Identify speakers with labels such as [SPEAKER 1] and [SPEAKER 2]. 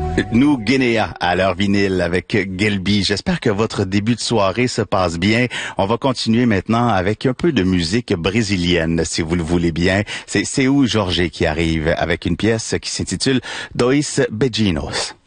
[SPEAKER 1] Nous, Guinea, à l'heure vinyle avec Gelby. J'espère que votre début de soirée se passe bien. On va continuer maintenant avec un peu de musique brésilienne, si vous le voulez bien. C'est Seu Jorge qui arrive avec une pièce qui s'intitule Dois Beijinhos.